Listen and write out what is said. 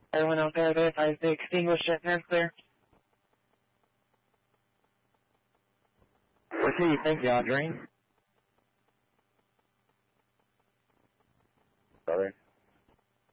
Everyone out there has the extinguisher and clear. What do you think, Yadrin? Sorry?